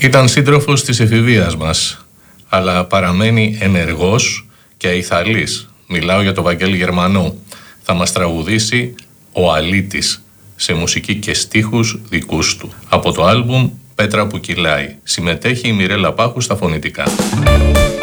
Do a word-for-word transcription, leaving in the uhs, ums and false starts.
Ήταν σύντροφος της εφηβείας μας, αλλά παραμένει ενεργός και αϊθαλής. Μιλάω για τον Βαγγέλη Γερμανό. Θα μας τραγουδήσει «Ο Αλήτης» σε μουσική και στίχους δικούς του. Από το άλμπουμ «Πέτρα που κυλάει». Συμμετέχει η Μιρέλα Πάχου στα φωνητικά.